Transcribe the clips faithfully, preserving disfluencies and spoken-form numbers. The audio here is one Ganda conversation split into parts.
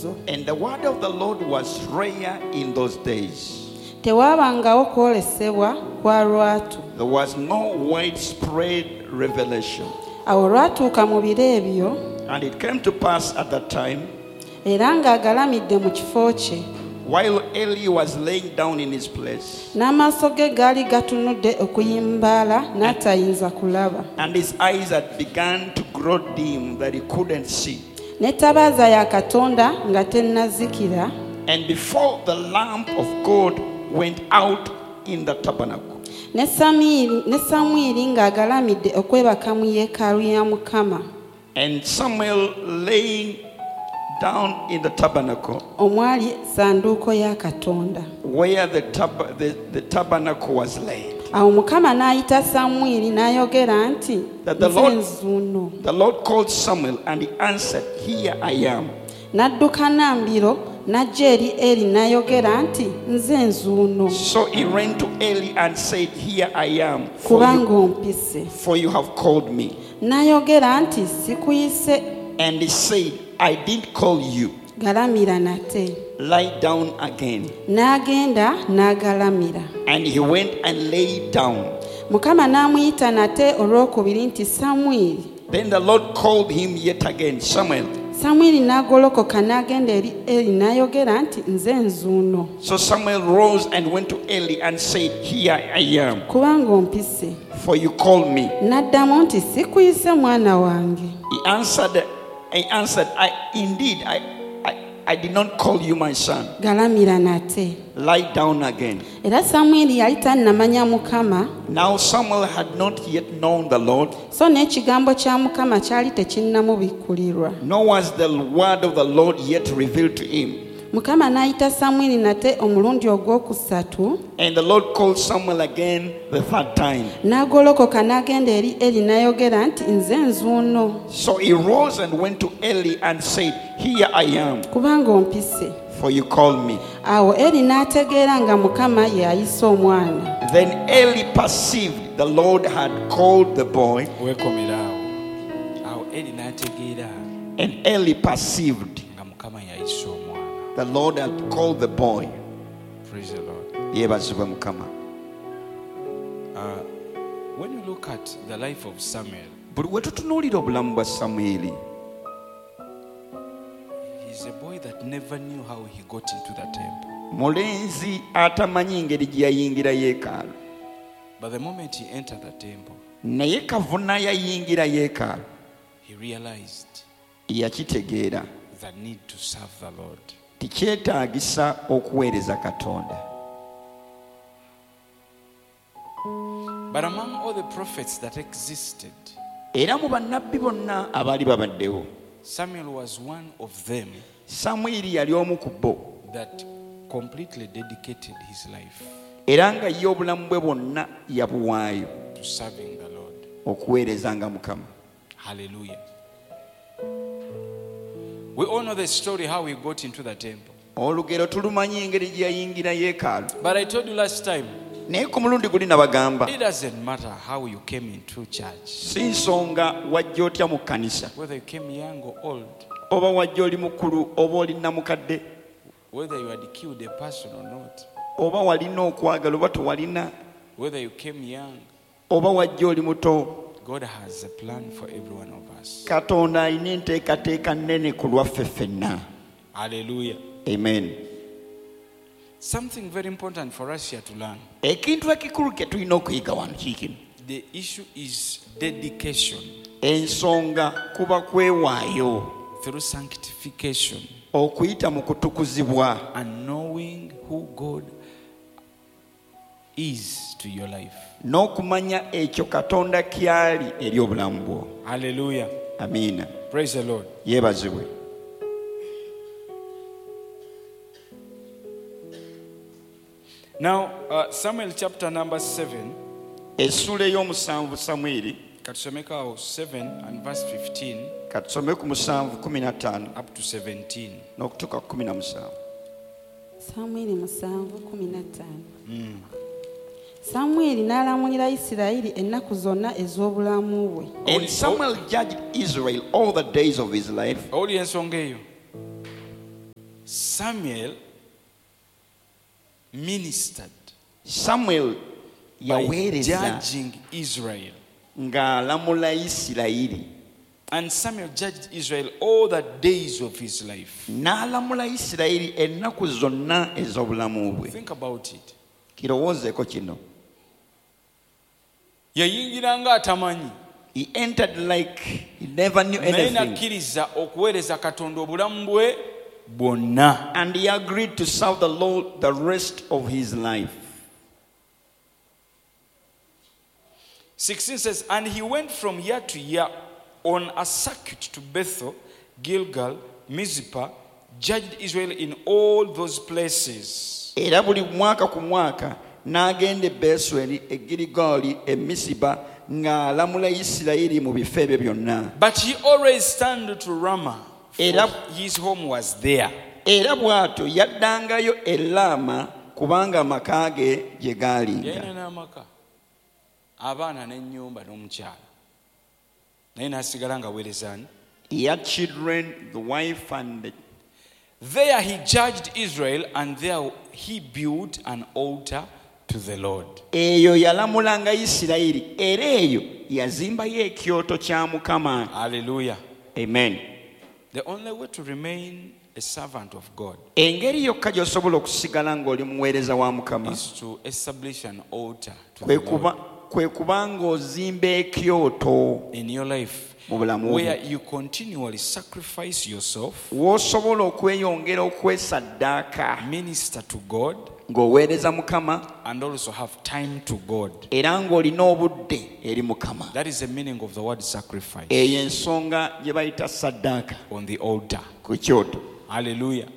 ezo. And the word of the Lord was rare in those days. Tewabangawo kwolesebwa kwa lwatu. There was no widespread revelation. Awo lwatuuka mu biro ebyo. And it came to pass at that time, era ng'agalamidde mu kifo kye, while Eli was laying down in his place, n'amaaso ge gaali gatunudde okuyimbaala n'atayinza kulaba, and his eyes had begun to grow dim that he couldn't see. N'ettabaaza ya Katonda nga tennazikira, And before the lamp of God went out in the tabernacle, ne Samwiri ng'agalamidde okwebaka mu yeekaalu ya Mukama, and Samuel laying down in the tabernacle, omwali sanduuko ya Katonda. where the, tab- the, the tabernacle was laid. Awo Mukama n'ayita Samwiri n'ayogera nti, That the nze Lord, nzuuno. the Lord called Samuel, and he answered, "Here I am." N'adduka Nambiro n'ajja eri Eri n'ayogera nti, nze nzuuno. So he ran to Eli and said, "Here I am, for Kubanga you, ompise. for you have called me." N'ayogera nti, sikuyise. And he said, "I didn't call you. Galamira nate. Lie down again." N'agenda n'agalamira. And he went and lay down. Mukama n'amuyita nate olwokubiri nti, Samwiri. Then the Lord called him yet again, "Samuel." Samwiri n'agolokoka n'agenda eri Eri n'ayogera nti, nze nzuuno. So Samuel rose and went to Eli and said, "Here I am, Kubanga ompise. for you called me." N'addamu nti, sikuyise mwana wange. He answered, he answered, I indeed, I, I, I did not call you my son. Galamira nate. Lie down again. Era Samwiri yali tannamanya Mukama, Now Samuel had not yet known the Lord, so n'ekigambo kya Mukama kyali tekinnamubikkulirwa. nor was the word of the Lord yet revealed to him. Mukama n'ayita Samwiri nate omulundi ogwokusatu, And the Lord called Samuel again the third time. n'agolokoka n'agenda eri Eri n'ayogera nti, nze nzuuno. So he rose and went to Eli and said, "Here I am, Kubanga ompise. for you called me." Awo Eri n'ategeera nga Mukama ye ayisa omwana. Then Eli perceived the Lord had called the boy, weekomerawo awo Eri n'ategeera and Eli perceived nga Mukama yayisa omwana. the Lord had called the boy. Praise the Lord. Yebazibwe Mukama. Uh, when you look at the life of Samuel, Buli we tutunuulira obulamu bwa Samwiri, he's a boy that never knew how he got into the temple. mulenzi atamanyi ngeri gye yayingira yeekaalu. But the moment he entered the temple, Naye kavuna yayingira yeekaalu, he realized yakitegeera the need to serve the Lord. tikyetaagisa okuweereza Katonda. But among all the prophets that existed, Era mu bannabbi bonna abaali babaddewo, Samuel was one of them Samwiri yali omu ku bo, that completely dedicated his life era nga ye obulamu bwe bwonna yabuwaayo to serving the Lord. okuweerezanga Mukama. Hallelujah. We all know the story how he got into the temple. Olugero tulumanyi engeri gye yayingira yeekaalu. But I told you last time, Naye ku mulundi guli nabagamba, it doesn't matter how you came into church, si nsonga wajja otya mu kkanisa, whether you came young or old, oba wajja oli mukulu oba oli namukadde, whether you had killed a person or not, oba walina okwagala oba tewalina, whether you came young, oba wajja oli muto. God has a plan for every one of us. Katonda alina enteekateeka nnene ku lwaffe ffenna. Hallelujah. Amen. Something very important for us here to learn. Ekintu ekikulu kye tulina okuyiga wano kiikino. The issue is dedication Ensonga kuba kwewaayo through sanctification okuyita mu kutukuzibwa and knowing who God is to your life. n'okumanya ekyo Katonda kyali eri obulamu bwo. Hallelujah. Amiina. Praise the Lord. Yeebazibwe. Now, uh, Samuel chapter number seven. Essula ey'omusanvu Samwiri, Katusomeka seven and verse fifteen katusome ku musanvu kumi na ttaano up to seventeen. n'okutuuka ku kumi na musanvu. Samwiri musanvu kumi na ttaano. Samwiri n'alamulira Isirayiri ennaku zonna ez'obulamu bwe. And Samuel judged Israel all the days of his life. Owulira ensonga eyo. Samuel ministered Samuel by yaweereza judging Israel. ng'alamula Isirayiri. And Samuel judged Israel all the days of his life. N'alamula Isirayiri ennaku zonna ez'obulamu bwe. Think about it. Kirowoozeeko kino. Yayingiranga atamanyi. He entered like he never knew Naye anything. nakkiriza okuweereza Katonda obulamu bwe bwonna. And he agreed to serve the Lord the rest of his life. sixteen says, and he went from year to year on a circuit to Bethel, Gilgal, Mizpah, judged Israel in all those places. Era buli mwaka ku mwaka n'agenda e Besweri, e Girigaali, e Misipa ng'alamula Isirayiri mu bifo ebyo byonna. But he always turned to Ramah, for Era- his home was there. Era bw'atyo yaddangayo e Laama kubanga amaka ge gye gaalinga. Yalina n'amaka, abaana n'ennyumba n'omukyala, naye n'asigala ng'aweereza ani? He had children, the wife, and the There he judged Israel, and there he built an altar to the Lord. eyo yalamulanga Isirayiri, era eyo yazimbayo ekyoto kya Mukama. Hallelujah. Amen. The only way to remain a servant of God Engeri yokka gy'osobola okusigala ng'oli muweereza wa Mukama is to establish an altar to kwe the kuba Lord kwe kuba ng'ozimba ekyoto in your life, mu bulamu where bwo you continually sacrifice yourself, w'osobola okweyongera okwesaddaaka minister to God, ng'oweereza Mukama and also have time to God. era ng'olina obudde eri Mukama. That is the meaning of the word sacrifice Eyo ensonga gye bayita saddaaka on the altar. ku kyoto. Hallelujah.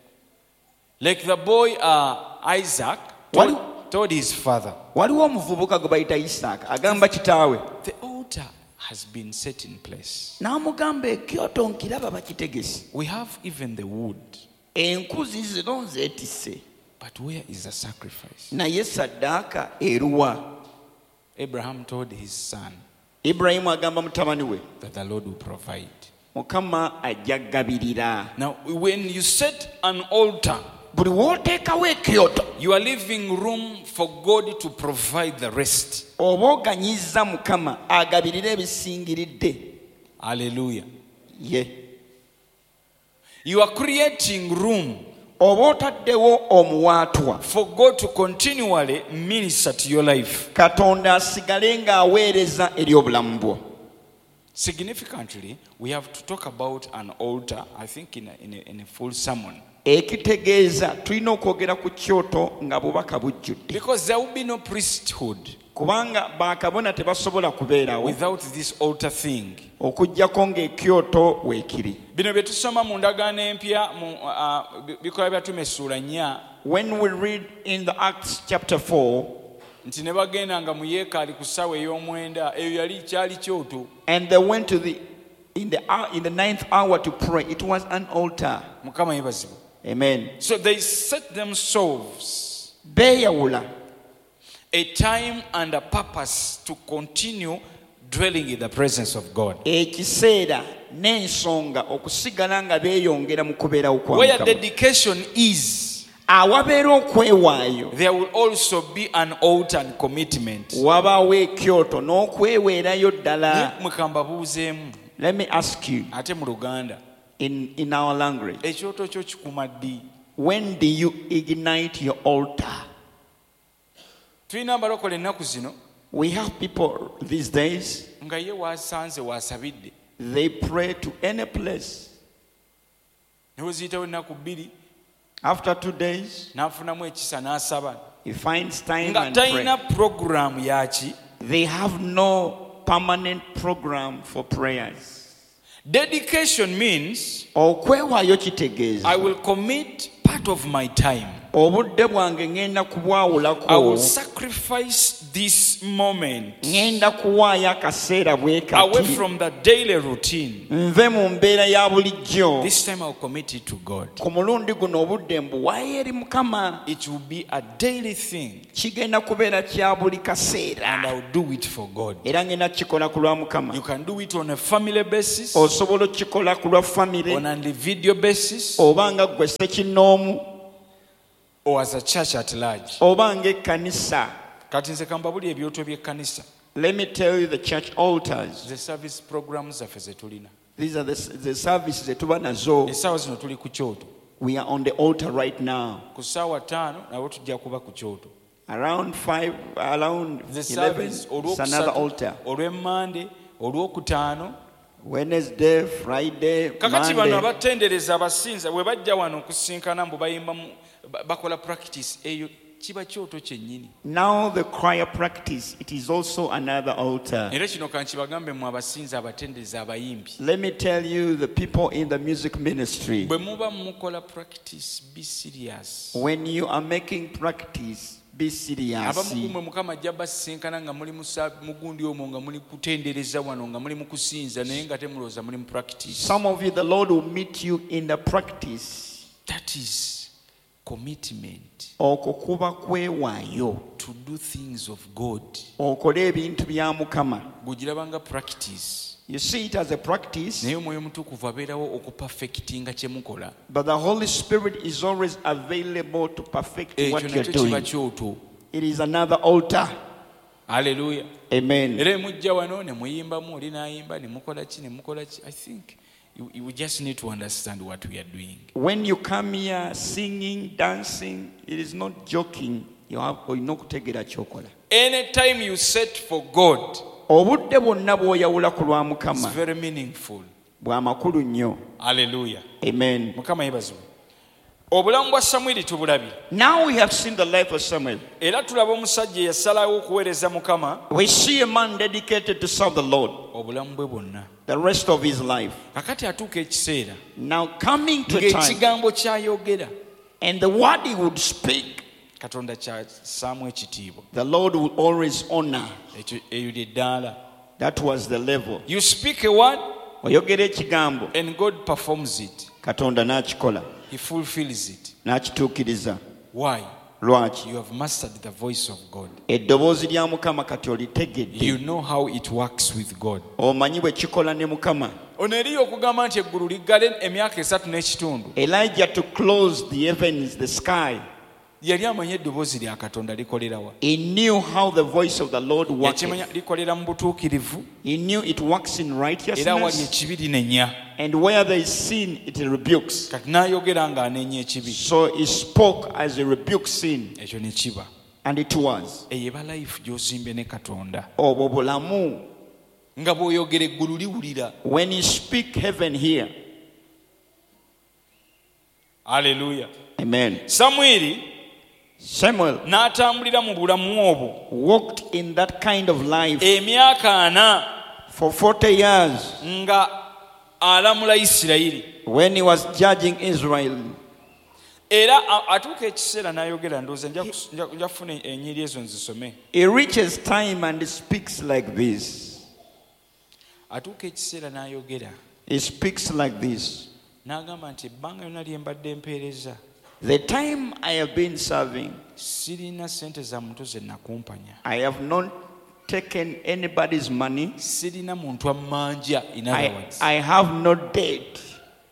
Like the boy uh, Isaac What? told, told his father, Waliwo omuvubuka gwe bayita Isaaka agamba kitaawe, the altar has been set in place. n'amugamba ekyoto nkiraba bakitegese, We have even the wood, enkuzi zino zeetisse, but where is the sacrifice? naye saddaaka eruwa? Abraham told his son Ibulayimu agamba mutabani we, that the Lord will provide. Mukama ajja gabirira. Now, when you set an altar, Buli w'oteekawo ekyoto you are leaving room for God to provide the rest. oba oganyizza Mukama agabirira ebisingiridde. Hallelujah. Ye. You are creating room Oba otaddewo omuwaatwa for God to continually minister to your life. Katonda asigale ng'aweereza eri obulamu bwo. Significantly, we have to talk about an altar, I think, in a, in a, in a full sermon. Ekitegeeza tulina okwogera ku kyoto nga bubaka bujjudde, Because there will be no priesthood kubanga bakabona tebasobola kubeerawo without this altar thing. okuggyako ng'ekyoto weekiri. Bino bye tusoma mu ndagaano empya mu uh, bi- bikola byatume essuula nnya, When we read in the Acts chapter four, nti ne bagendanga mu yeekaalu ku ssaawa ey'omwenda, eyo yali kyali kyoto. and they went to the in the hour, in the ninth hour to pray, it was an altar. Mukama yeebazibwe. Amen. So they set themselves Beeyawula a time and a purpose to continue dwelling in the presence of God. ekiseera n'ensonga okusigala nga beeyongera mu kubeerawo kwa Where Mukama. dedication is, Awabeera okwewaayo there will also be an altar and commitment. wabaawo ekyoto n'okweweerayo ddala. Mukamba buuzeemu Let me ask you ate mu Luganda, in, in our language, ekyoto kyo kikuma ddi? when do you ignite your altar? Tulina abalokole ennaku zino We have people these days, nga ye waasanze waasabidde, they pray to any place. ne we ziyitawo ennaku bbiri After two days, n'afunamu ekisa n'asaba, he finds time nga and pray. talina puroguramu yaki. They have no permanent program for prayers. Dedication means Okwewaayo kitegeeza I will commit part of my time obudde bwange ngenda I will kubwawulako sacrifice this moment ngenda kuwaayo akaseera bwe away kati from the daily routine. nve mu mbeera ya bulijjo. This time I'll commit it to God. Ku mulundi guno obudde mbuwaayo eri Mukama. It will be a daily thing, Kigenda kubeera kya buli kaseera and I'll do it for God. era ngenda kikola ku lwa Mukama. You can do it on a family basis, Osobola okukikola ku lwa famire on an individual basis, oba nga ggwe ssekinnoomu or as a church at large. oba ng'ekkanisa. Kati nze kambabuli ebyoto by'ekkanisa, Let me tell you the church altars. the service programs zaffe ze tulina. These are the, the services that tuba nazo. Essaawa zino tuli ku kyoto. We are on the altar right now. Ku ssaawa ttaano nabo tujja kuba ku kyoto. Around five, around The eleven, service it's another olwokusatu, altar. olw'emmande, olwokutaano. Wednesday, Friday, Kakati bano Monday. abatendereza abasinza bwe bajja wano okusinkana mbu bayimba mu- ba- bakola practice eyo kiba kyoto kyennyini. Now the choir practice, it is also another altar. Era kino kankibagambe mu abasinza abatendereza abayimbi. Let me tell you, the people in the music ministry, Bwe muba mukola practice, be serious. when you are making practice, be serious. Abamu kumwe Mukama ajja basinkana nga muli mu sa- mugundi omwo nga muli kutendereza wano nga muli mu kusinza naye nga temulowooza muli mu practice. Some of you, the Lord will meet you in the practice. That is commitment Okwo kuba kwewaayo. to do things of God. Okole ebintu bya Mukama. Gugirabanga practice. You see it as a practice, Naye omwoyo omutukuvu abeerawo okuperfectinga kye mukola. but the Holy Spirit is always available to perfect Ekyo what you're nakyo kiba doing. kyoto. It is another altar. Haleluya. Amen. Era mujja wano ne muyimbamu oli n'ayimba ne mukola ki ne mukola ki. I think you, you just need to understand what we are doing. When you come here singing, dancing, it is not joking. You have olina okutegeera kyokola. Anytime you set for God, Obudde bwonna bw'oyawula ku lwa it's Mukama very meaningful. bwa makulu nnyo. Haleluya. Amen. Mukama yeebazibwe. Obulamu bwa Samwiri tubulabye. Now we have seen the life of Samuel. Era tulaba omusajja eyasalawo okuweereza Mukama We see a man dedicated to serve the Lord obulamu bwe bwonna. the rest of his life. Kakati atuuka ekiseera Now coming to a time, ng'ekigambo ky'ayogera and the word he would speak, Katonda ky'assaamu ekitiibwa. the Lord will always honor. Ekyo eyo lye ddaala. That was the level. You speak a word Oyogera ekigambo, and God performs it. Katonda n'akikola, He fulfills it. n'akituukiriza. Why? Lwaki? You have mastered the voice of God. Eddoboozi lya Mukama kati olitegedde. You know how it works with God. Omanyi bwe kikola ne Mukama. Ono eriyo okugamba nti eggulu liggale emyaka esatu n'ekitundu. Elijah to close the heavens, the sky. Yali amanyi eddoboozi lya Katonda likolerawa. He knew how the voice of the Lord worked. Yakimanya likolera mu butuukirivu. He knew it works in Era wali righteousness, ekibi linenya. and where there is sin, it rebukes. Kati n'ayogera ng'anenya ekibi. So he spoke as he rebuked sin, Ekyo ne kiba. and it was. Eyo eba life gy'ozimbye ne Katonda. Obwo bulamu. Nga bw'oyogera eggulu liwulira. When you speak, heaven here. Haleluya. Amen. Samwiri Samuel n'atambulira mu bulamu obwo walked in that kind of life emyaka ana for forty years nga alamula Isirayiri. when he was judging Israel. Era a- atuuka ekiseera n'ayogera ndowooza nja kus- nja- nja kufuna ennyiri ezo nzisome. He reaches time and he speaks like this. Atuuka ekiseera n'ayogera He speaks like this. n'agamba nti ebbanga lyonna lye mbadde mpeereza The time I have been serving, sirina ssente za muntu ze nakumpanya, I have not taken anybody's money. sirina muntu ammanja. In other I, words, I have no debt.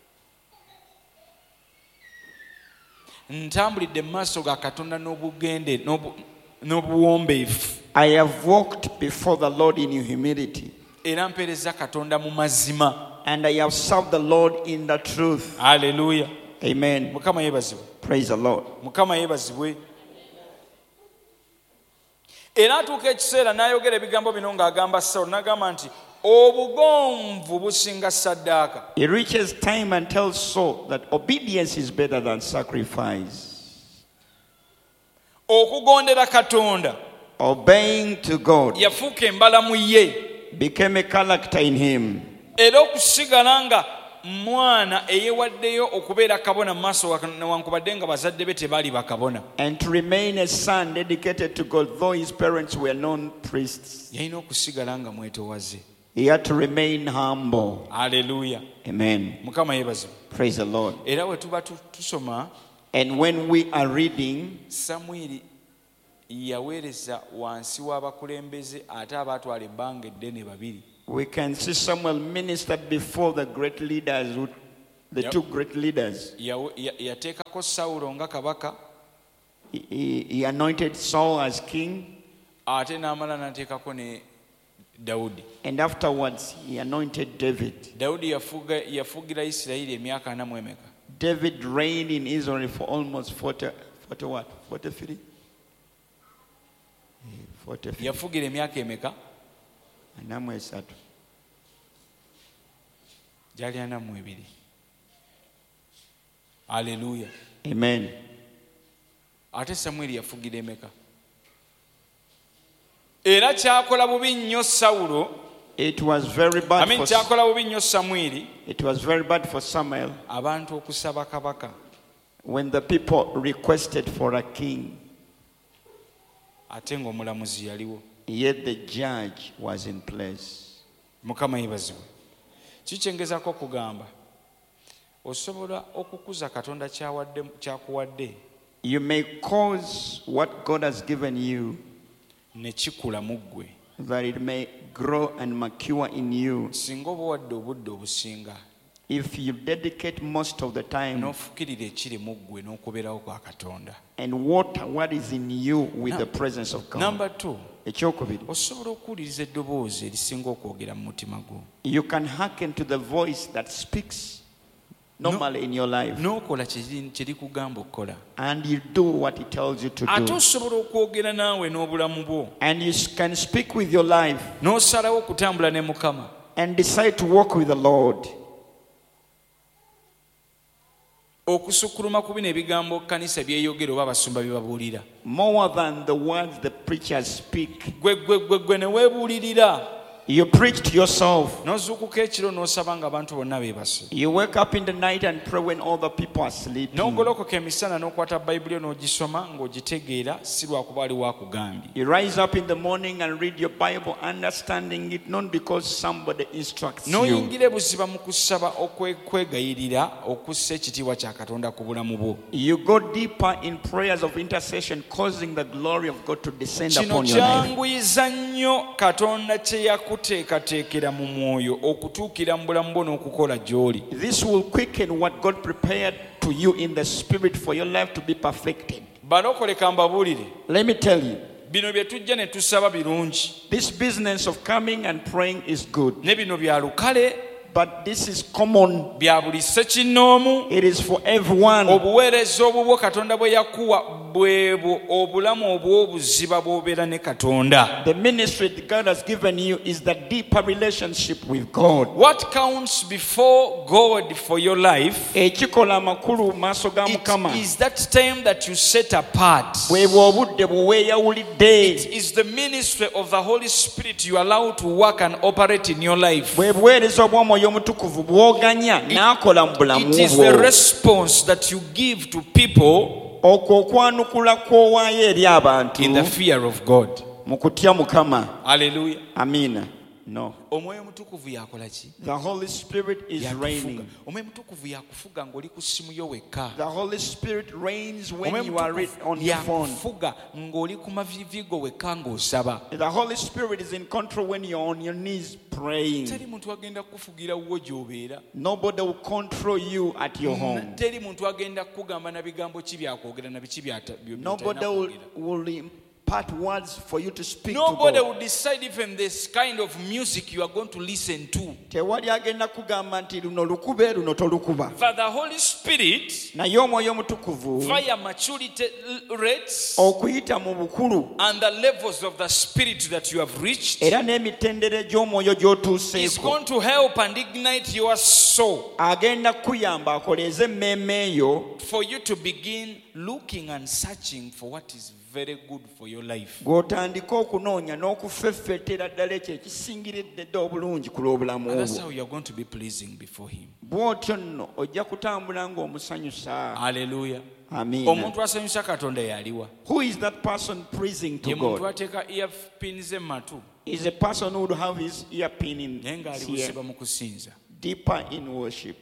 ntambulidde mu maaso ga Katonda n'obugende n'obu- n'obuwombeefu, I have walked before the Lord in humility. era mpeereza Katonda mu mazima. And I have served the Lord in the truth. Haleluya. Amen. Mukama yeebazibwe. Praise the Lord. Mukama yeebazibwe. Era atuuka ekiseera n'ayogera ebigambo bino ng'agamba Sawulo n'agamba nti obugonvu businga ssaddaaka. He reaches time and tells Saul that obedience is better than sacrifice. Okugondera Katonda Obeying to God yafuuka embalamu ye, became a character in him. era okusigala nga mwana eyewaddeyo okubeera kabona mu maaso newankubadde nga bazadde be tebaali bakabona. And to remain a son dedicated to God, though his parents were non priests. Yalina okusigala nga mwetowaze. He had to remain humble. Hallelujah. Amen. Mukama yeebazibwe. Praise the Lord. Era bwe tuba tusoma, And when we are reading, Samwiri yaweereza wansi w'abakulembeze ate abaatwala ebbanga eddene babiri. we can see Samuel minister before the great leaders, who- the Yep. two great leaders. Yawe- ya- Yateekako Sawulo nga kabaka He, he, he anointed Saul as king, ate n'amala n'ateekako ne Dawudi. and afterwards he anointed David. Dawudi yafuga yafugira Isirayiri emyaka ana mu emeka. David reigned in Israel for almost forty, forty what? forty-three? forty-three. Yafugira emyaka emeka? ana mu esatu. Gyali ana mu ebiri. Hallelujah. Amen. Ate Samwiri yafugira emeka? Era kyakola bubi nnyo Sawulo, It was very bad amin for kyakola bubi nnyo Samwiri it was very bad for Samuel abantu okusaba kabaka. when the people requested for a king, Ate ng'omulamuzi yaliwo. yet the judge was in place. Mukama yeebazibwe. Kikyengezaako okugamba osobola okukuza Katonda kyawadde kyakuwadde You may cause what God has given you ne kikula mu ggwe that it may grow and mature in you singa oba wadde obudde obusinga if you dedicate most of the time n'ofukirira ekiri mu ggwe n'okubeerawo kwa Katonda. and water what is in you with Now, the presence of God. Number two, Ekyokubiri, osobola okuwuliriza eddoboozi erisinga okwogera mu mutima gwo you can hearken to the voice that speaks normally in your life n'okola kye kye likugamba okukola. and you do what it tells you to Ate do. osobola okwogera naawe n'obulamu bwo And you can speak with your life n'osalawo okutambula ne Mukama. and decide to walk with the Lord. Okusukkuluma ku bino ebigambo kkanisa byeyogera oba abasumba bye babuulira. More than the words the preachers speak. Gwe gwe gwe gwe ne weebuulirira. You preach to yourself. N'ozuukuka ekiro n'osaba ng'abantu bonna beebase. You wake up in the night and pray when all the people are sleeping. N'ogolokoka emisana n'okwata Bayibuli yo n'ogisoma ng'ogitegeera si lwakuba aliwo akugambye. You rise up in the morning and read your Bible, understanding it not because somebody instructs you. N'oyingira ebuziba mu kusaba okwegayirira okussa ekitiibwa kya Katonda ku bulamu bwo. You go deeper in prayers of intercession, causing the glory of God to descend Kino upon your life. kyanguyiza nnyo Katonda kye yakuteekateekera mu mwoyo okutuukira mu bulamu bwo n'okukola gy'oli. This will quicken what God prepared to you in the spirit for your life to be perfected. Balokole ka mbabuulire. Let me tell you, Bino bye tujja ne tusaba birungi. this business of coming and praying is good, Ne bino bya lukale, but this is common. bya buli ssekinnoomu. It is for everyone. Obuweereza obubwo Katonda bwe yakuwa bwebwo obulamu obw'obuziba bw'obeera ne Katonda. The ministry that God has given you is the deeper relationship with God. What counts before God for your life Ekikola amakulu mu maaso ga it Mukama is that time that you set apart. bwebwo obudde bwe weeyawulidde, It is the ministry of the Holy Spirit you allow to work and operate in your life. bwe buweereza obw'Omwoyo Omutukuvu bw'oganya n'akola mu bulamu It is the bwo. response that you give to people Okwo okwanukula kw'owaayo eri abantu in the fear of God. mu kutya Mukama. Hallelujah. Amiina. No. Omwoyo Mutukuvu yakola ki? The Holy Spirit is Yakufuga. reigning. Omwoyo Mutukuvu yakufuga ng'oli ku ssimu yo wekka. The Holy Spirit reigns when Omwoyo you are re- Mutukuvu on your phone. yakufuga ng'oli ku maviiviigo wekka ng'osaba. The Holy Spirit is in control when you're on your knees praying. Teri muntu agenda kukufugira wo gy'obeera. Nobody will control you at your home. Teri muntu agenda kukugamba na bigambo ki byakwogera na biki byata- byo- Nobody by'otalina will, kwogera. will impart words for you to speak Nobody to God. will decide even this kind of music you are going to listen to. Tewali agenda kugamba nti luno lukube luno tolukuba. For the Holy Spirit, Naye Omwoyo Omutukuvu via maturity rates okuyita mu bukulu and the levels of the Spirit that you have reached, era n'emitendera gy'omwoyo is gy'otuuseeko going to help and ignite your soul agenda kuyamba akoleeze emmeeme eyo for you to begin looking and searching for what is very good for your life. Gw'otandika okunoonya n'okufeffettera ddala ekyo ekisingiridde dda obulungi ku lw'obulamu And that's bwo. how you are going to be pleasing before him. Bw'otyo nno ojja kutambula ng'omusanyusa. Hallelujah. Amiina. Omuntu asanyusa Katonda yaliwa. Who is that person pleasing to Ye muntu God? ateeka earpins e matu Is a person who would have his earpin in naye ng'ali his busiba ear, mu kusinza. deeper in worship.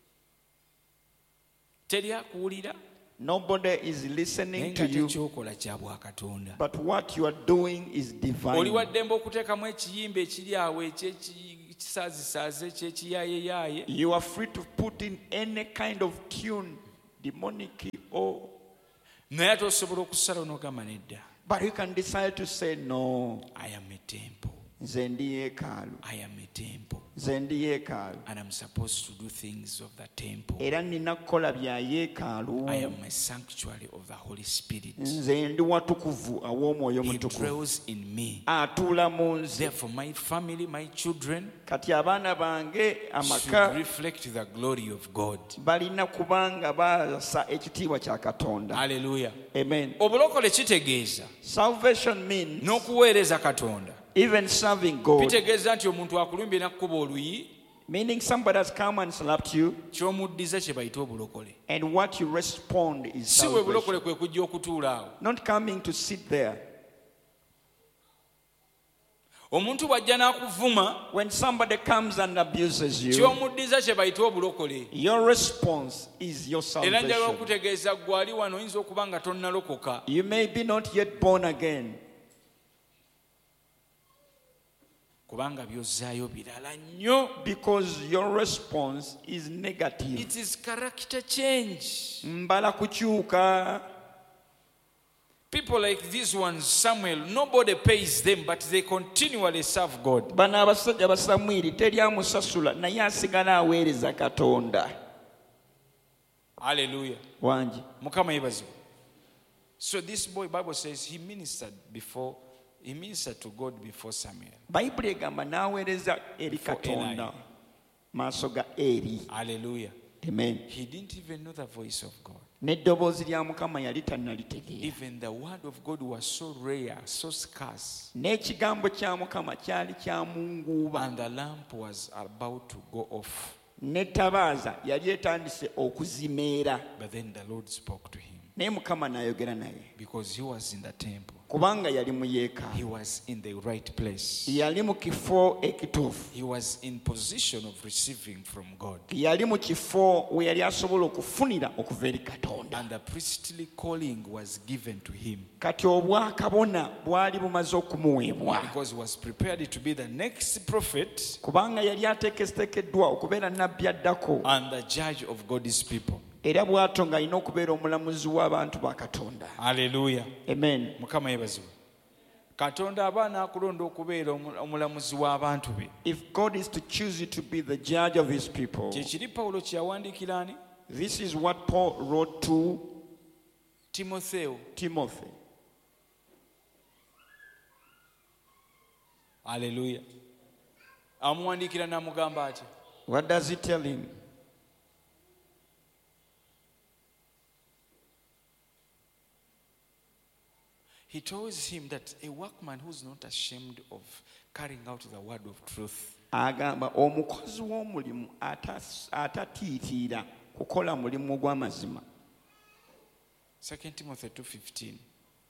Teri akuwulira Nobody is naye listening to nga you, tekyokola kya bwakatonda. but what you are doing is Oli divine. waddembe okuteekamu ekiyimba ekiri awo ekyekisaazisaaze ekyekiyaayeyaye. You are free to put in any kind of tune, demonic or, Naye ate osobola okusalawo n'ogamba nedda. but you can decide to say no. I am a temple. Nze ndi yeekaalu. I am a temple. Nze ndi yeekaalu. And I'm supposed to do things of the temple. Era nina kukola bya I yeekaalu. am a sanctuary of the Holy Spirit. Nze ndi watukuvu aw'omwoyo He mutukuvu. dwells in me. Atuula mu nze. Therefore, my family, my children Kati abaana bange should amaka reflect the glory of God. balina kubanga baasa ekitiibwa kya Katonda. Hallelujah. Amen. Obulokole kitegeeza Salvation means n'okuweereza Katonda. even serving God. Kitegeeza nti omuntu akulumbye n'akkuba oluyi Meaning somebody has come and slapped you, ky'omuddiza kye bayita obulokole. and what you respond is Si bwe bulokole salvation. kwe kujja okutuula awo. Not coming to sit there. Omuntu bw'ajja n'akuvuma When somebody comes and abuses you, ky'omuddiza kye bayita obulokole. your response is your Era njala salvation. okutegeeza ggwe ali wano oyinza okuba nga tonnalokoka. You may be not yet born again, Kubanga by'ozzaayo birala nnyo. because your response is negative. It is character change. Mbala kukyuka. People like these ones, Samuel, nobody pays them, but they continually serve God. Bano abasajja ba Samwiri teri amusasula naye asigala aweereza Katonda. Hallelujah. Wangi. Mukama yebazibwe. So this boy, Bible says, he ministered before, he ministered to God before Samuel. Bayibuli egamba n'aweereza eri Before Katonda Eli. maaso ga Eri. Hallelujah. Amen. He didn't even know the voice of God. N'eddoboozi lya Mukama yali tannalitegeera. Even the word of God was so rare, so scarce. N'ekigambo kya Mukama kyali kya munguuba. And the lamp was about to go off. N'ettabaaza yali etandise okuzimeera. But then the Lord spoke to him Naye Mukama n'ayogera naye. because he was in the temple. Kubanga yali mu yeekaalu. He was in the right place. Yali mu kifo ekituufu. He was in position of receiving from God. Yali mu kifo we yali asobola okufunira okuva eri Katonda. And the priestly calling was given to him Kati obwakabona bwali bumaze okumuweebwa. because he was prepared to be the next prophet Kubanga yali ateeketeekeddwa okubeera nnabbi addako. and the judge of God's people. Era bw'atyo ng'alina okubeera omulamuzi w'abantu ba Katonda. Hallelujah. Amen. Mukama yebazibwe. Katonda aba n'akulonda okubeera omu- omulamuzi w'abantu be. If God is to choose you to be the judge of his people, Kyekiri Pawulo kye yawandiikira ani? this is what Paul wrote to Timotheo. Timothy. Hallelujah. Amuwandiikira n'amugamba ati What does he tell him? he tells him that a workman who's not ashamed of carrying out the word of truth Agamba omukozi w'omulimu atas- atatiitiira kukola mulimu gw'amazima. Second Timothy two fifteen.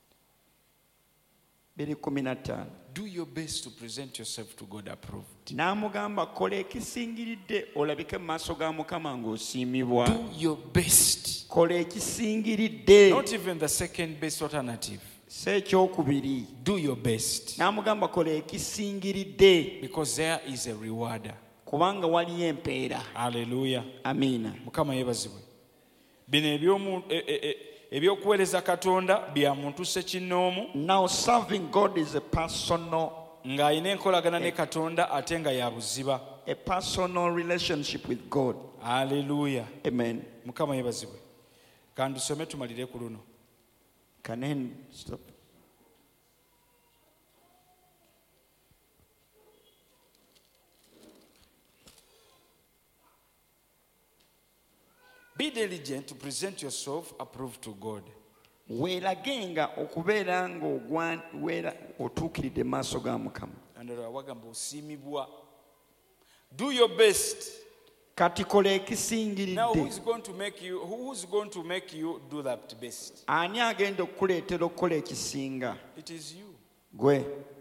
biri kumi na ttaano. Do your best to present yourself to God approved. N'amugamba kola ekisingiridde olabike mu maaso ga Mukama ng'osiimibwa. Do your best. Kola ekisingiridde. Not even the second best alternative. Si ekyokubiri. Do your best. N'amugamba kola ekisingiridde Because there is a rewarder. kubanga waliyo empeera. Hallelujah. Amiina. Mukama yebazibwe. Bino ebyomu e- e- e- ebyokuweereza Katonda bya muntu ssekinnoomu Now serving God is a personal, ng'alina enkolagana ne Katonda ate nga ya buziba. a personal relationship with God. Hallelujah. Amen. Mukama yebazibwe. Kandusome tumalire ku luno. Can I stop? Be diligent to present yourself approved to God. weeragenga okubeera ng'ogwa weera otuukiridde mu maaso ga Mukama. Andala wagamba osiimibwa. Do your best. Kati kola Now who ekisingiridde. is going to make you who is going to make you do that best? Ani agenda okukuleetera okukola ekisinga? It is you. Gwe.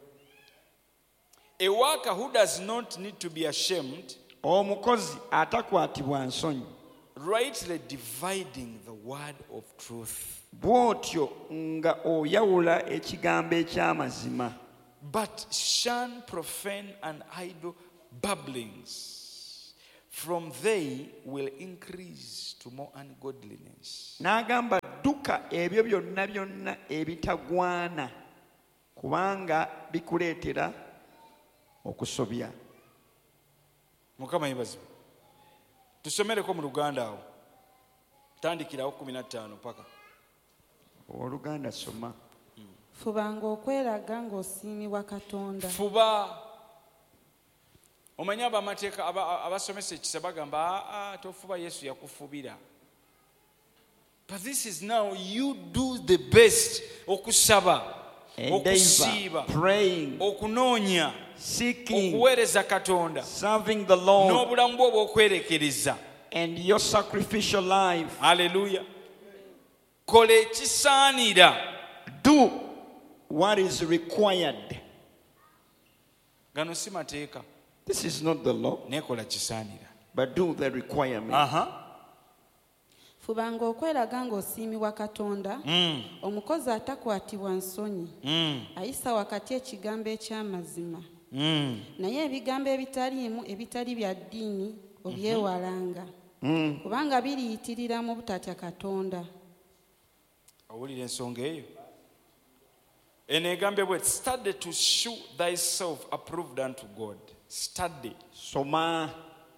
A worker who does not need to be ashamed, Omukozi atakwatibwa nsonyi. rightly dividing the word of truth. Bw'otyo nga oyawula ekigambo eky'amazima. But shun profane and idle babblings, from they will increase to more ungodliness. N'agamba dduka ebyo byonna byonna ebitagwana kubanga bikuleetera okusobya. Mukama yebazibu. Tusomereko mu Luganda awo. Tandikirawo kumi na ttaano paka. Oluganda soma. fubanga okweraga ng'osiimibwa Katonda. Fuba. Omanyi abamateeka aba- abasomesa ekisa bagamba aa tofuba Yesu yakufubira. But this is now you do the best okusaba, Endeavor, okusiiba, praying, okunoonya, seeking, okuweereza Katonda serving the Lord, n'obulamu bwo obw'okwerekereza. and your sacrificial life. Haleluya. Kola ekisaanira. Do what is required. Gano si mateeka. This is not the law, Nekola kisaanira. but do the requirement. Aha. Fubanga okweraga ng'osiimibwa Katonda. Mm. Omukozi atakwatibwa nsonyi. Mm. Ayisa wakati ekigambo eky'amazima. Mm. Naye ebigambo ebitaliimu ebitali bya ddiini obyewalanga. Mm. Kubanga biriyitirira mu butatya Katonda. Owulira ensonga eyo. Eno egambye bwe study to shew thyself approved unto God. Study. Soma.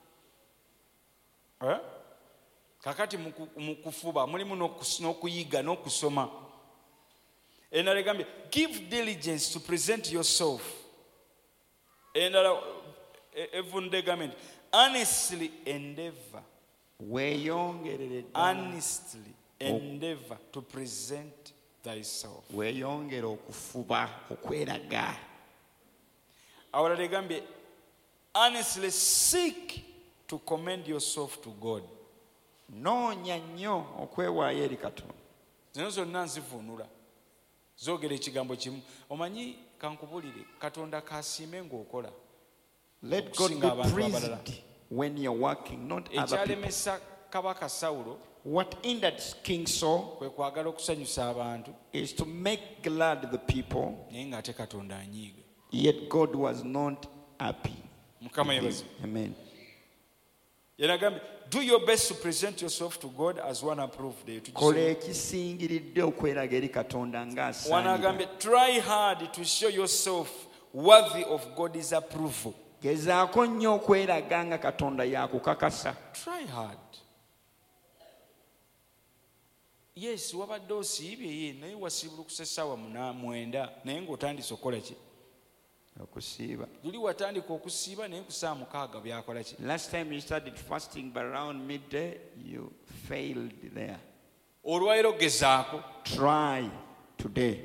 Eh? Kakati mu ku- mu kufuba mulimu n'okus- n'okuyiga n'okusoma. Endala egambye give diligence to present yourself. Endala e- evunde egambye nti honestly endeavor. Weeyongerere ddala. Honestly endeavor to present thyself. Weeyongere okufuba okweraga. Awalala egambye honestly seek to commend yourself to God. Noonya nnyo okwewaayo eri Katonda. Zino zonna nzivunula zoogera ekigambo kimu. Omanyi kankubulire Katonda kasiime ng'okola. Let God Okusinga be abantu abalala. praised when you're working, not other people. Ekyalemesa kabaka Sawulo What hindered King Saul kwe kwagala okusanyusa abantu is to make glad the people, naye ng'ate Katonda anyiiga. yet God was not happy. Mukama yebaze. Amen. Yenagambye do your best to present yourself to God as one approved. Kola ekisingiridde okweraga eri Katonda ng'asaanira. Wanagambye try hard to show yourself worthy of God's approval. Gezaako nnyo okweraga nga Katonda yakukakasa. Try hard. Yes, wabadde osiibye ye naye wasiibulukuse essaawa muna- mwenda naye ng'otandise okukola ki? Okusiiba. Luli watandika okusiiba naye ku ssaawa mukaaga byakola ki? Last time you started fasting, but around midday, you failed there. Olwaleero gezaako. Try today.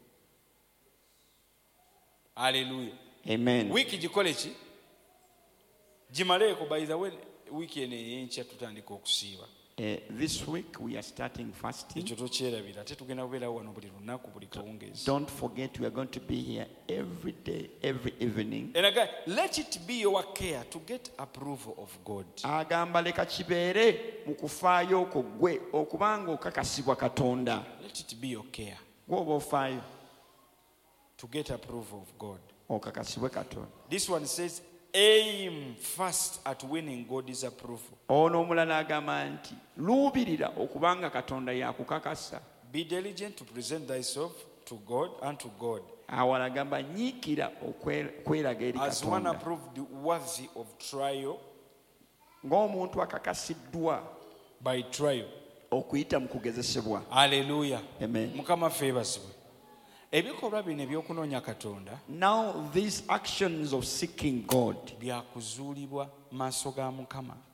Haleluya. Amen. Wiiki gikole ki? Gimaleeko by the way wiiki eno ey'enkya tutandika okusiiba. Uh, this week we are starting fasting. Ekyo tokyerabira ate tugenda kubeerawo wano buli lunaku buli kawungeezi. Don't forget we are going to be here every day, every evening. And again, let it be your care to get approval of God. Agamba leka kibeere mu kufaayo okwo ggwe okubanga okakasibwa Katonda. Let it be your care Gw'oba ofaayo to get approval of God. okakasibwe Katonda. This one says, aim first at winning God's approval. Ono omulala agamba nti luubirira okubanga Katonda yakukakasa. Be diligent to present thyself to God and to God Awala agamba nyiikira okweraga eri as one Katonda approved worthy of trial ng'omuntu akakasiddwa by trial. okuyita mu kugezesebwa. Hallelujah. Amen. Mukama favors. Ebikolwa bino ebyokunoonya Katonda Now these actions of seeking God, byakuzuulibwa maaso ga Mukama.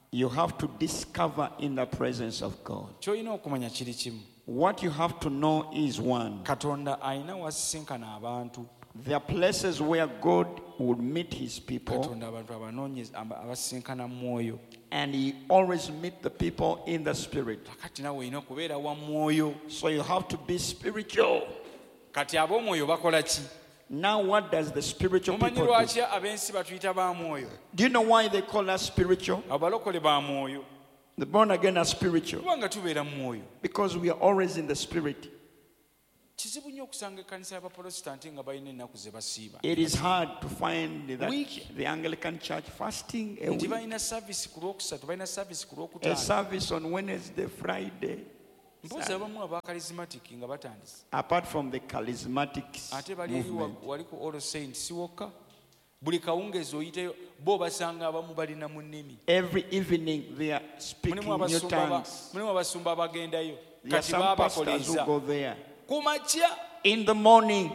You have to discover in the presence of God. ky'olina okumanya kiri kimu, What you have to know is one. katonda alina wasisinkana abantu. There are places where God would meet his people, katonda abantu abanoonyeza aba- abasisinkana mu mwoyo. and he always meet the people in the spirit. Kati nawe olina okubeera wa mwoyo. So you have to be spiritual. Kati ab'omwoyo bakola ki? Now what does the spiritual Mumanyi people do? lwaki ab'ensi batuyita ba mwoyo? Do you know why they call us spiritual? Abalokole ba mwoyo The born again are spiritual. kubanga tubeera mu mwoyo. Because we are always in the spirit. Kizibu nnyo okusanga ekkanisa y'abaprotestanti nga balina ennaku ze basiiba. It is hard to find that Week. the Anglican church fasting a Nti week, balina service ku lwokusatu, balina service ku a lwokutaano. service on Wednesday, Friday. Mbuuza abamu aba charismatic nga batandise. Apart from the charismatics Ate bali eri wa- movement, wali ku All Saints si wokka. Buli kawungeezi oyiteyo bo basanga abamu balina mu nnimi. every evening they are speaking Mulimu new abasumba aba- tongues. mulimu abasumba abagendayo. There are Kati some pastors baabakoleeza. who go there. Ku makya In the morning,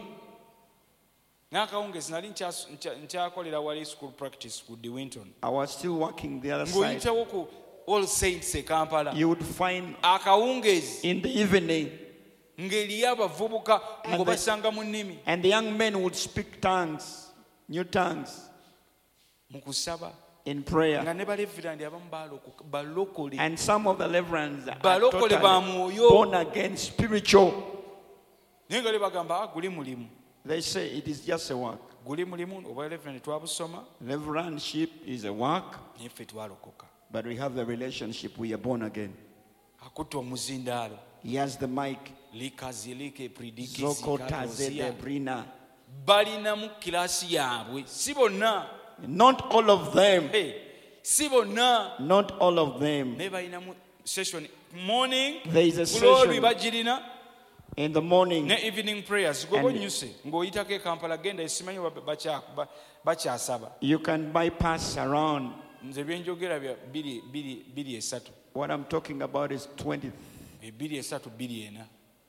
n'akawungeezi nali nkyas- nkya- nkyakolera wali school practice ku De Winton. I was still walking the other side. Ng'oyitawo ku All Saints e Kampala. You would find Akawungeezi in the evening, ng'eriyo abavubuka And ngo the- basanga mu nnimi and the young men would speak tongues, new tongues, mu kusaba in prayer. nga ne balevirandi abamu baloko- balokole. And some of the reverends are Balokole ba totally mwoyo. born again, spiritual. Naye nga le bagamba "Ah, guli mulimu They say it is just a work. guli mulimu obwa reverend twabusoma Reverendship is a work, naye ffe twalokoka." but we have the relationship. We are born again. Akutta omuzindaalo He has the mic. likazilike Zoko Tazede pridikizikalosia Brina. balina mu kiraasi yaabwe si bonna. Not all of them. Hey, si bonna Not all of them. naye balina mu session morning There is a kulolwi session bagirina in the morning. ne evening prayers gwe And- bonyuse ng'oyitako e Kampala genda esimanyi ba- bakya- ba- bakyasaba. You can bypass around. Nze byenjogera bya bbiri- bbiri bbiri esatu What I'm talking about is twenty. ebbiri esatu bbiri ena.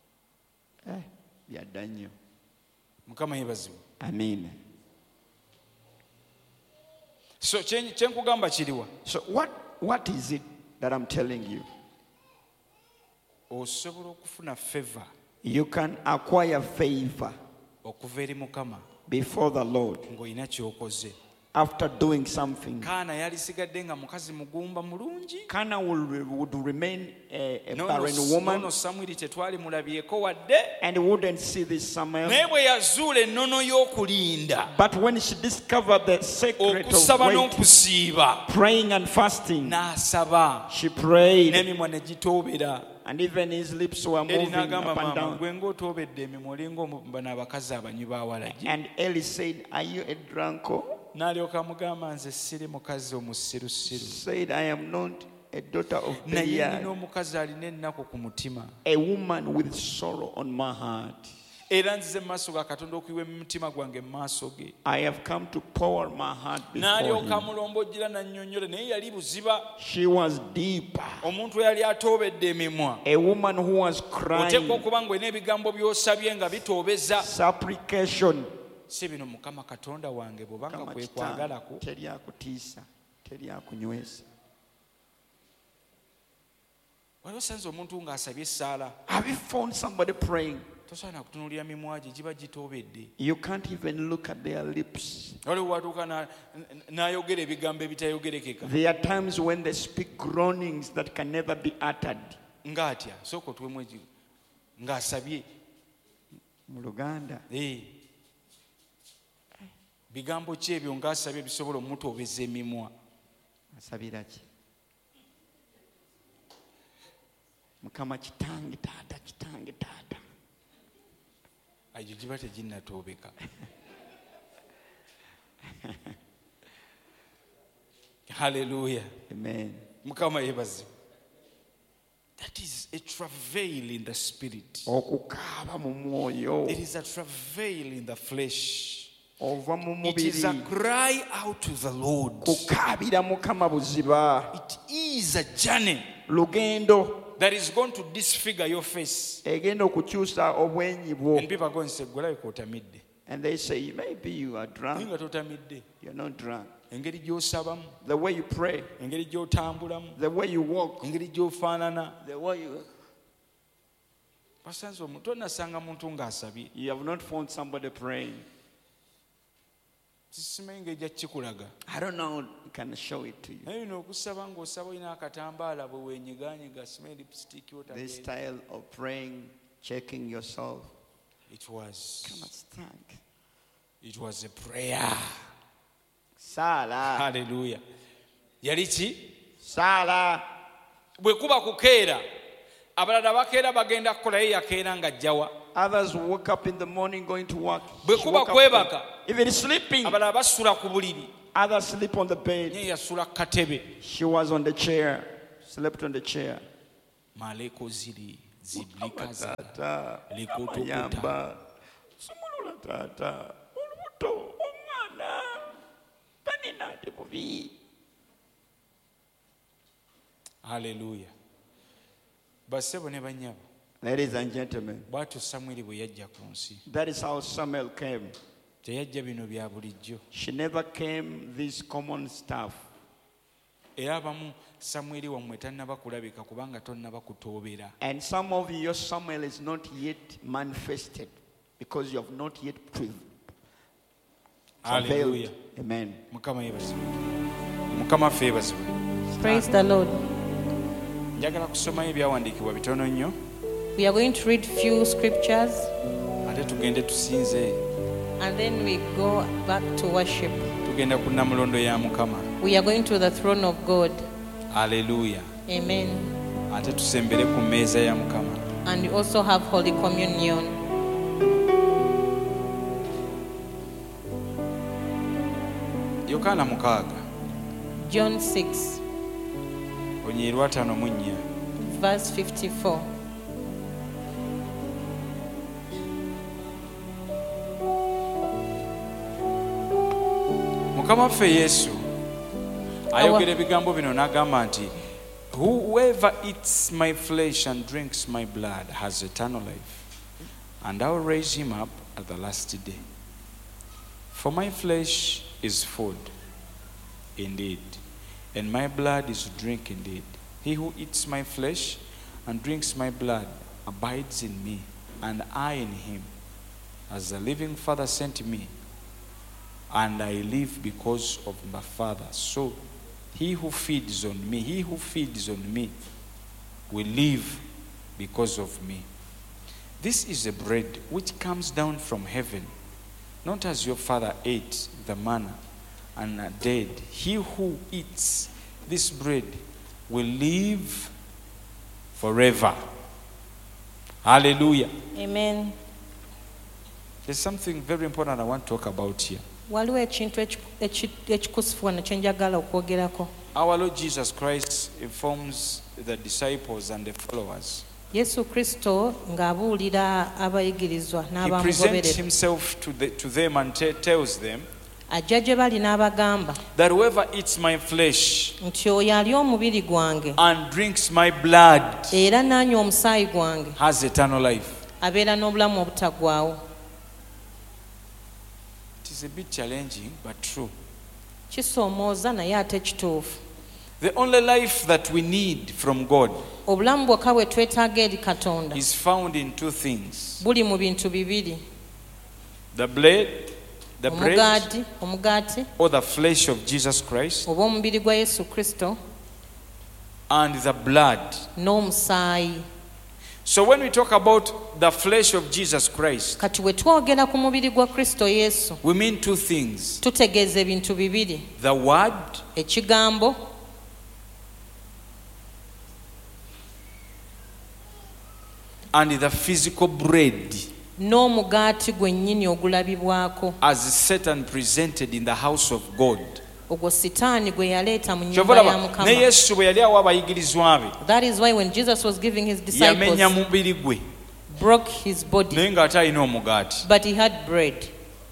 Eh, yeah, Daniel. Mukama yeebazibwe. Amen. So kye kye nkugamba kiriwa So what what is it that I'm telling you? osobola okufuna favor You can acquire favor okuva eri Mukama before the Lord ng'olina ky'okoze. after doing something. Kaana yalisigadde nga mukazi mugumba mulungi. Kana will, would remain a, a Nono- barren woman, nono Samwiri tetwali mulabyeko wadde. and wouldn't see this Samuel. Naye bwe yazuula ennono y'okulinda But when she discovered the secret okusaba of wait, n'okusiiba praying and fasting, n'asaba she prayed, n'emimwa ne gitoobera. and even his lips were Eri moving n'agamba up and maama down. gwe ng'otoobedde emimwa olinga omu- bano abakazi abanywi b'awalagi. And Eli said, "Are you a drunkard?" N'alyoka amugamba nze siri mukazi omusirusiru. Said, "I am not a daughter of Naye nina Belial, omukazi alina ennaku ku mutima. a woman with sorrow on my heart. Era nzize mu maaso ga Katonda okuyiwa emitima gwange mu maaso ge." I have come to pour my heart before N'alyoka him." amulombojjera n'annyonnyola naye yali buziba. She was deep, Omuntu eyali atoobedde emimwa. a woman who was Oteekwa crying, okuba ng'olina ebigambo by'osabye nga bitoobeza. supplication. Si bino Mukama Katonda wange bw'obanga Kama kwe kitange, kwagalako. teri akutiisa, teri akunywesa. Waliwo osanze omuntu ng'asabye essaala. Have you found somebody praying? Tosaana kutunuulira mimwa gye giba gitoobedde. You can't even look at their lips. Waliwo watuuka na- n'ayogera ebigambo ebitayogerekeka. There are times when they speak groanings that can never be uttered. Ng'atya sooka otuwemu egi ng'asabye. Mu Luganda, Eh. Bigambo ki ebyo ng'asabye bisobola omutoobeza emimwa? asabira ki? Mukama kitange taata, kitange taata. Egyo giba teginnatoobeka. Hallelujah. Amen. Mukama yeebazibwe. That is a travail in the spirit. Okukaaba mu mwoyo, It is a travail in the flesh. ova mu It is a mubiri, cry out to the Lord. kukaabira Mukama buziba. It is a journey Lugendo that is going to disfigure your face. egenda okukyusa obwenyi bwo. And people are going to say, "Gwelabika otamidde." And they say, maybe you are Naye drunk. nga totamidde. You're not drunk. engeri gy'osabamu, the way you pray, engeri gy'otambulamu, the way you walk, engeri gy'ofaanana. the way you... Basanze omuntu tonasanga muntu ng'asabye. You have not found somebody praying. Simanyi engeri gya kikulaga. I don't know, I can show it to you. Naye bino okusaba ng'osaba olina akatambaala bwe weenyigaanyiga, simanyi lipstick This otabeera. style of praying, checking yourself. It was, Cannot stand. it was a prayer. Sala. Hallelujah. Yali ki? Sala. Bwe kuba kukeera, abalala bakeera bagenda kukola ye yakeera ng'ajjawa. Others woke up in the morning going to work. Bwe She kuba woke up- kwebaka, Even sleeping. abalala basula ku buliri. Others sleep on the bed. Ye yasula ku katebe. She was on the chair. Slept on the chair. Maleko ziri ziblika zala. Tata. Likotokuta. Ayamba. Sumulula tata. Olubuto. Omwana. Tanina ate bubi. Hallelujah. Bassebo ne bannyabo, Ladies and gentlemen, bw'atyo Samwiri bwe yajja ku nsi. that is how Samuel came. Teyajja bino bya bulijjo. She never came this common stuff. Era abamu Samwiri wammwe tannaba kulabika kubanga tonnaba kutoobera. And some of you, your Samuel is not yet manifested because you have not yet prevailed. Hallelujah. Amen. Mukama yeebazibwe. Mukama ffe yeebazibwe. Praise the Lord. Njagala kusomayo ebyawandiikibwa bitono nnyo, We are going to read few scriptures ate tugende tusinze. and then we go back to worship. Tugenda ku nnamulondo ya Mukama. We are going to the throne of God. Hallelujah. Amen. Ate tusembere ku mmeeza ya Mukama. And we also have Holy Communion. Yokaana mukaaga John six, onyiirwa ataano mu nnya. verse fifty-four. Mukama waffe Yesu ayogera ebigambo bino n'agamba nti whoever eats my flesh and drinks my blood has eternal life, and I will raise him up at the last day. For my flesh is food indeed, and my blood is drink indeed. He who eats my flesh and drinks my blood abides in me, and I in him. As the living Father sent me, and I live because of my Father. So he who feeds on me, he who feeds on me will live because of me. This is the bread which comes down from heaven, not as your father ate the manna and are dead. He who eats this bread will live forever. Hallelujah. Amen. There's something very important I want to talk about here. Waliwo ekintu ekiku- eki- ekikusifu wano kye njagala okwogerako. Our Lord Jesus Christ informs the disciples and the followers. Yesu Kristo ng'abuulira abayigirizwa He presents n'abamugoberera. himself to, the, to them and te- tells them Ajja gye bali n'abagamba that whoever eats my flesh nti oyo alya omubiri gwange and drinks my blood era n'anywa omusaayi gwange has eternal life. abeera n'obulamu obutaggwaawo. It is a bit challenging, but true. Kisoomooza naye ate kituufu. The only life that we need from God Obulamu bwokka bwe twetaaga eri Katonda is found in two things: buli mu bintu bibiri: the bread, the bread omugaati omugaati or the flesh of Jesus Christ, oba omubiri gwa Yesu Kristo and the blood. n'omusaayi. So when we talk about the flesh of Jesus Christ, Kati bwe twogera ku mubiri gwa Kristo Yesu we mean two things: tutegeeza ebintu bibiri: the word ekigambo and the physical bread, n'omugaati gwennyini ogulabibwako, as Satan presented in the house of God. ogwo sitaani gwe yaleeta mu nnyumba Kyova ya laba, Mukama. ne Yesu bwe yali awa abayigirizwa be, That is why when Jesus was giving his yamenya disciples, mubiri gwe broke his body, naye ng'ate alina omugaati. but he had bread.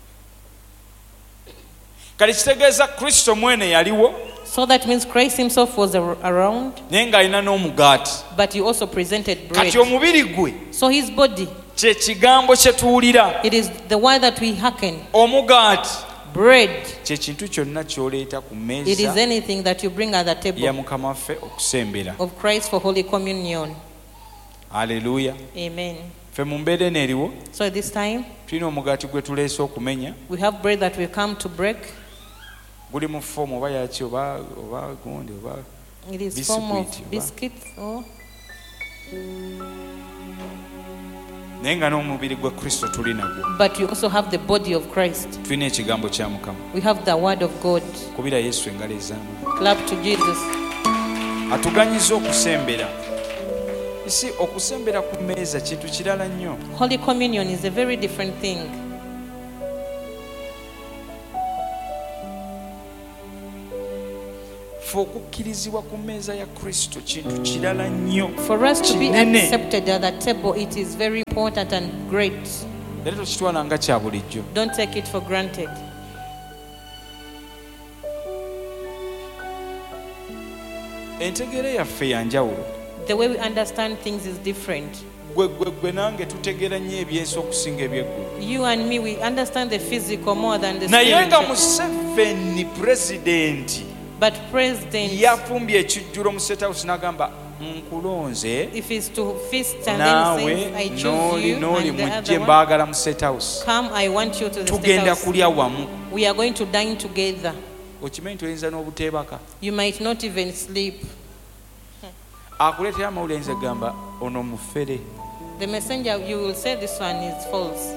Kale kitegeeza Kristo mwene yaliwo So that means Christ himself was ar- around, naye ng'alina n'omugaati. but he also presented bread. Kati omubiri gwe So his body, kye kigambo kye tuwulira, it is the word that we hearken. omugaati Bread. kyekintu kyonna kyoleeta ku It is mmeeza anything that you bring at the ya table mukama waffe okusembera. of Christ for Holy Communion. Aleluya. Amen. Ffe mu mbeera eno eriwo So this time, tulina omugaati gwe tuleese okumenya, we have bread that we come to break. guli mu foomu oba yaki oba oba gundi oba It is form of Biscuit, biscuits. Oh. naye nga n'omubiri gwa Kristo tuli nagwo. But you also have the body of Christ. Tulina ekigambo kya Mukama. We have the word of God. Kubira Yesu engalo ez'amaanyi. Clap to Jesus. Atuganyiza okusembera. Isi okusembera ku mmeeza kintu kirala nnyo. Holy Communion is a very different thing. Ffe okukkirizibwa ku mmeeza ya Kristo kintu kirala nnyo. For us to be Kinene. accepted at the table, it is very important and great. Era tokitwala nga kya bulijjo. Don't take it for granted. Entegeera yaffe ya njawulo. The way we understand things is different. Gwe gwe gwe nange tutegeera nnyo ebyensi okusinga ebyeggulu. You and me, we understand the physical more than the Naye nga spiritual. Museveni pulezidenti But President, yafumbye ekijjulo mu State House n'agamba nkulonze if he's to feast and then naawe says, I choose n'oli you, n'oli and the mujje other one, mbaagala mu State House. come, I want you to the state Tugenda house. kulya wamu. We are going to dine together. Okimanyi toyinza n'obuteebaka. You might not even sleep. Akuleetera amawulire ayinza gamba ono mufere. The messenger, you will say this one is false.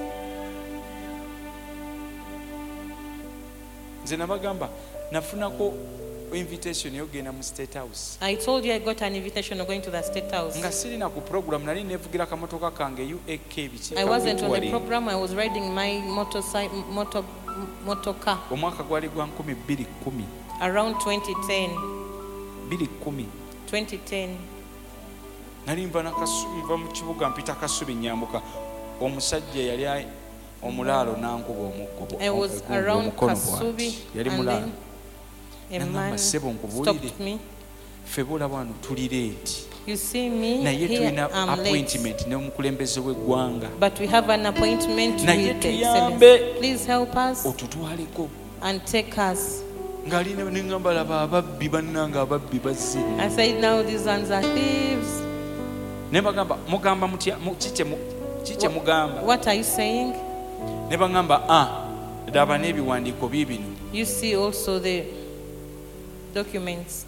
Nze nabagamba nafunako invitation yogenda mu State House. I told you I got an invitation of going to the state house. Nga sirina ku program nali nevugira kamotoka kange U A K biki. I wasn't on the program. I was riding my motorcycle, motor, motor car Omwaka gwali gwa nkumi bbiri kkumi. around twenty ten. bbiri kkumi. twenty ten. Nali nva nakasubi nva mu kibuga mpita Kasubi nyambuka. Omusajja yali ay- omulaalo n'ankuba omuggo. I was around Kasubi Yali and mulaalo. then a Nangamba man ssebo nkubuulire. stopped me. Ffe boolaba wano tuli leeti. You see me Naye here, tulina I'm late. appointment n'omukulembeze w'eggwanga. But we have an appointment Naye with the tuyambe. excellence. Please help us Otutwaleko. and take us. Ng'ali ne neŋŋamba laba ababbi bannange ababbi bazze. I said, now these ones are thieves. Ne bagamba mugamba mutya mu- kikye mu- kikye mugamba. What are you saying? Ne bagamba ah laba n'ebiwandiiko biibino. You see also the documents.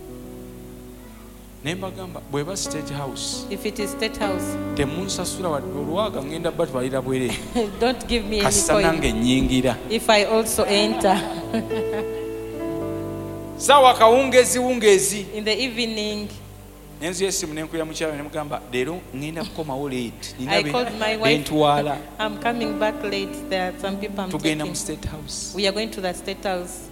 Ne mbagamba bw'eba State House If it is state house, temunsasula wadde olwaga ngenda batwalira bwere. don't give me any Kasita nange coin nnyingira. if I also enter. Saawa kawungeezi wungeezi. In the evening, Nenzuya essimu nenkuya mukyala ne mugamba leero ngenda kukomawo late. I called my wife. Bentwala. I'm coming back late. There are some people I'm Tugenda mu taking. State House. We are going to the state house.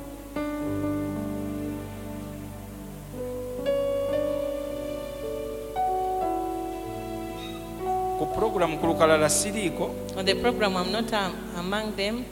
Ku program ku lukalala siriiko. On the program, I'm not um, among them.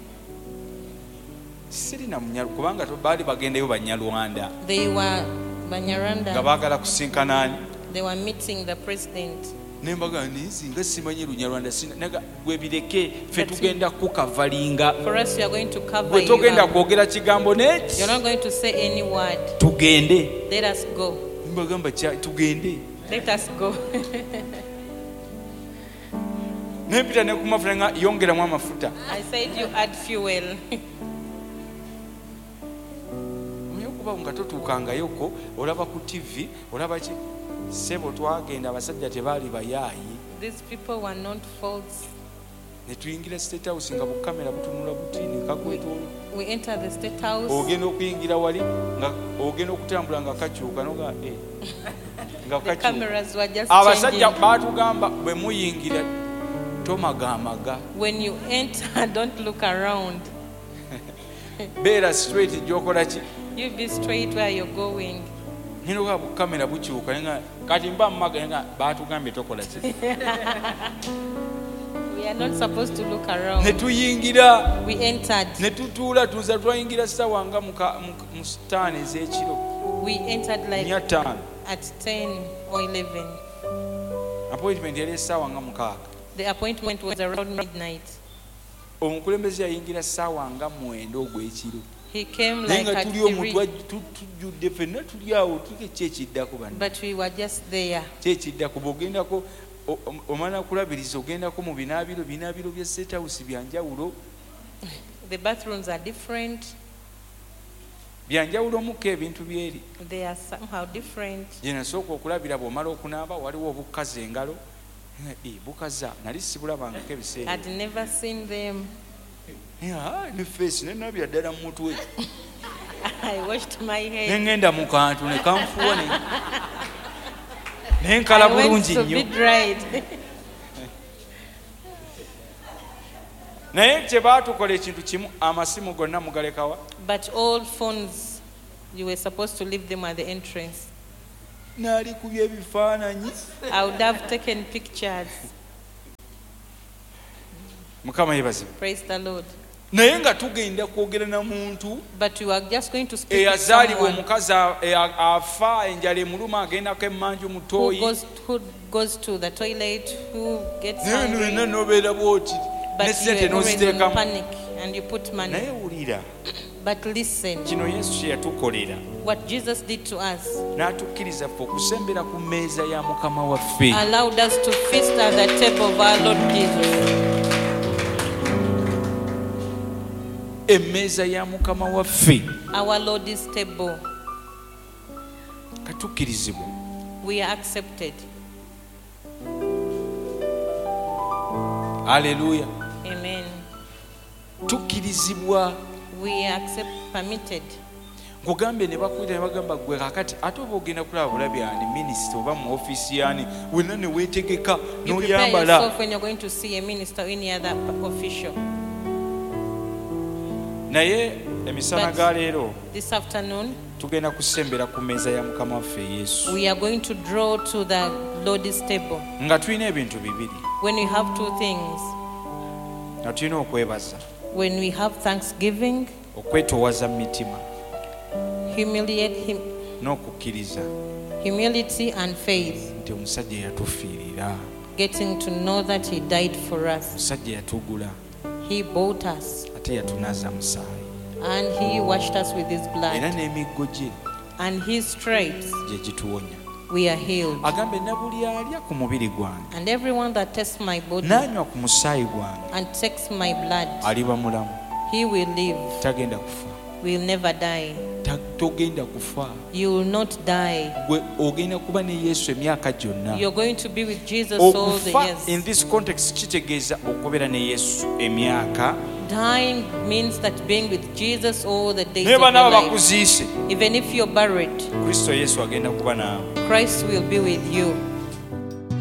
Sirina munyalu kubanga to baali bagendeyo Banyarwanda They were nga Banyarwanda. baagala kusinkana ani. They were meeting the president. Ne mbaga nzi nga simanyi Lunyarwanda sina naga gwe bireke ffe tugenda kukavalinga. For us, we are going to cover Bwe you togenda up. kwogera kigambo neki. You're not going to say any word. Tugende. Let us go. Mbagamba kya tugende. Let us go. Nempita ne ku mafuta nga yongeramu amafuta. I said you add fuel. Kuba nga totuukangayoko olaba ku T V olaba ki ssebo twagenda abasajja tebaali bayaayi These people were not false. ne tuyingira State House nga bukamera butunula butini kakwetoolo. We entered the state house. Ogenda okuyingira wali nga ogenda okutambula nga kakyuka noga eh. nga The kakyuka. cameras were just Abasajja changing. baatugamba bwe muyingira tomagaamaga. When you enter, don't look around. Beera straight gy'okola ki. You be straight where you're going. Nino ka bukamera bukyuka nga kati mba mmaga nga baatugambye tokola ki. We are not supposed to look Ne around. tuyingira We entered. ne tutuula tuza twayingira ssaawa nga mu ka- mu- mu sitaani ez'ekiro We entered like nnya ttaano. at ten or eleven. Appointment yali essaawa nga mukaaga. The appointment was around midnight. omukulembeze yayingira ssaawa nga mwenda ogw'ekiro He came naye like nga at tuli omu three, twa- tu- tujjudde ffenna tuli awo tuke kyekiddako bano but we were just there. kyekiddako bw'ogendako o- o- omala kulabiriza ogendako mu binaabiro binaabiro bya sethouse byanjawulo The bathrooms are different. byanjawulo muko ebintu byeri They are somehow different. gye nasooka okulabira bw'omala okunaaba waliwo obukaza engalo Eh, bukaza nali sibulabangako ebiseera I'd never seen them. Ah, ne feesi nenabya ddala mu mutwe I washed my head. neŋŋenda mu kantu ne kanfuwa ne I nenkala went bulungi to nnyo be dried. naye kye baatukola ekintu kimu amasimu gonna mugalekawa But all phones, you were supposed to leave them at the entrance. naali kubya ebifaananyi I would have taken pictures. mukama yeebazibwe Praise the Lord. naye nga tugenda kwogera na muntu But we were just going to speak with eyazaalibwa someone omukazi a- e- a- afa enjala emuluma agendako emmanju who mutooyi goes, who goes to the toilet, who gets naye nolina hungry, n'obeera bwoti ne but sente you are always on n'oziteekamu panic and you put money. naye wulira But listen, kino yesu kye yatukolera what Jesus did to us n'atukkiriza ffe okusembera ku mmeeza ya mukama waffe allowed us to feast at the table of our Lord Jesus. emmeeza ya mukama waffe Our Lord's table. katukkirizibwa We are accepted. aleluya Amen. tukkirizibwa We are accept, permitted. nkugambye ne bakwita ne bagamba gwe kakati ate oba ogenda kulaba bulabi ani minisita oba mu ofiisi yani wenna ne weetegeka You prepare n'oyambala yourself when you're going to see a minister or any other official. naye emisana But- ga leero This afternoon, tugenda kusembera ku mmeeza ya mukama waffe yesu we are going to draw to the Lord's table. nga tulina ebintu bibiri When we have two things, nga tulina okwebaza when we have thanksgiving, okwetoowaza mu mitima humiliate him, n'okukkiriza humility and faith, nti omusajja yatufiirira getting to know that he died for us. omusajja yatugula He bought us ate yatunaza musaayi and he washed us with his era blood. n'emiggo gye And his stripes, gye gituwonya we are healed. agambe na buli alya ku mubiri gwange And everyone that tastes my body n'anywa ku musaayi gwange and takes my blood, aliba mulamu he will live, tagenda kufa will never die. Ta- togenda kufa You will not die. gwe ogenda kuba ne yesu emyaka gyonna You're going to be with Jesus all the okufa in years. this context kitegeeza okubeera ne yesu emyaka Dying means that being with Jesus all the days naye of your banaaba life. bakuziise Even if you're buried, kristo yesu agenda kuba naawe Christ will be with you.